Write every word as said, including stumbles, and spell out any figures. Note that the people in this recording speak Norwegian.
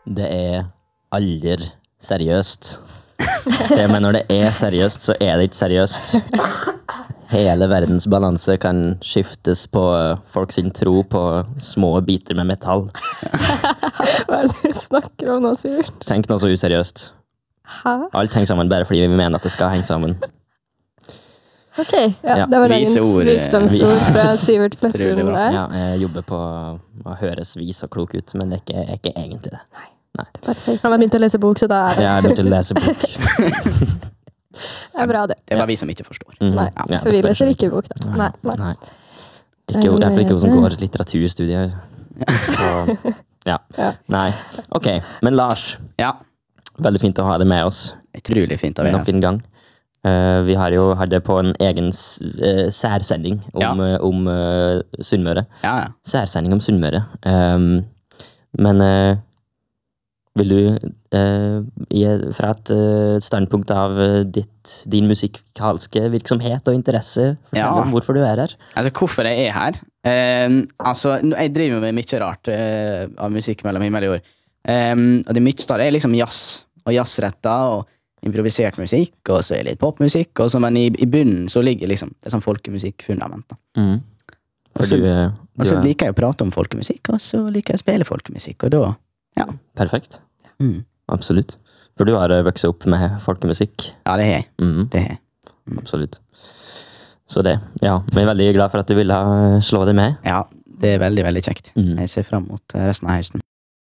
det er aldri seriøst. Se, men når det er seriøst, så er det ikke seriøst. Hele verdens balanse kan skiftes på folk sin tro på små biter med metall. Hva er det du snakker om nå, Sivert? Tenk noe så useriøst. Hæ? Alt henger sammen bare fordi vi mener at det skal henge sammen. Ok, ja, Ja. det var dagens Viseord, visdomsord fra Sivert Tror det Flettlund var. der. Ja, jeg jobber på å høres vis og klok ut, men det er ikke, er ikke egentlig det. Perfekt. Han har begynt å lese bok, så da er det, Jeg har begynt å lese bok. det er bra det. Det var vi som ikke forstår. Mhm. Nei, Ja, for vi det leser skjønner ikke bok da. Nei, nei. Nei. Det er ikke, det er ikke hun som går litteraturstudier. Så, ja. Ja. Nei. Ok, men Lars, Ja, veldig fint å ha deg med oss utrolig fint av nok dere. en gang. Eh, vi har jo hatt det på en egen s- eh, særsending om, Ja. eh, om eh, Sunnmøre. Ja, ja. Særsending om Sunnmøre. Um, men eh, vil du, eh, i, fra et eh, standpunkt av eh, ditt, din musikalske virksomhet og interesse, fortelle Ja. om hvorfor du er her? Altså, hvorfor jeg er her? Eh, altså, nå- jeg driver med mye rart eh, av musikk mellom himmel og jord. Eh, og det er mye av det er liksom jazz, og jazzretta, og improvisert musikk, og så er det litt popmusikk, og så, men i, i bunnen så ligger liksom, det er sånn folkemusikkfundament. da. Mm. Og For så, du, eh, og du så er liker jeg å prate om folkemusikk, og så liker jeg å spille folkemusikk, og da, ja. perfekt. Mm. Absolutt. For du har eh, vokst opp med folkemusikk. Ja, det har jeg. Mm. Det har jeg. Absolutt. Så det, ja. Vi er veldig glad for at du ville eh, slå deg med. Ja, det er veldig, veldig kjekt. Mm. Jeg ser frem mot eh, resten av høsten.